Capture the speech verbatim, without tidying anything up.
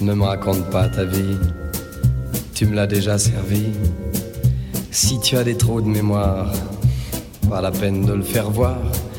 Ne me raconte pas ta vie, tu me l'as déjà servi. Si tu as des trous de mémoire, pas la peine de le faire voir.